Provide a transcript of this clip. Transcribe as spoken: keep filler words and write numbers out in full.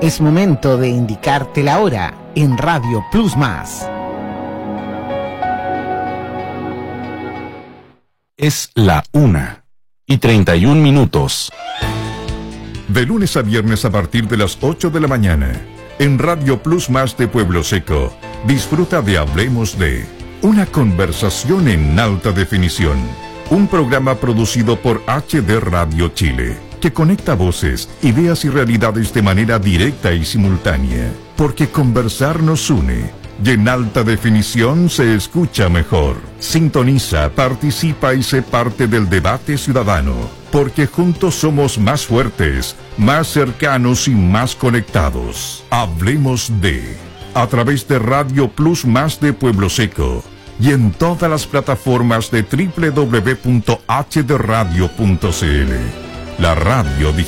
Es momento de indicarte la hora en Radio Plus Más. Es la una y treinta y un minutos. De lunes a viernes a partir de las ocho de la mañana, en Radio Plus Más de Pueblo Seco, disfruta de Hablemos de, una conversación en alta definición. Un programa producido por H D Radio Chile, que conecta voces, ideas y realidades de manera directa y simultánea. Porque conversar nos une. Y en alta definición se escucha mejor. Sintoniza, participa y sé parte del debate ciudadano. Porque juntos somos más fuertes, más cercanos y más conectados. Hablemos de, a través de Radio Plus Más de Pueblo Seco y en todas las plataformas de doble u doble u doble u punto h d radio punto c l. La radio digital.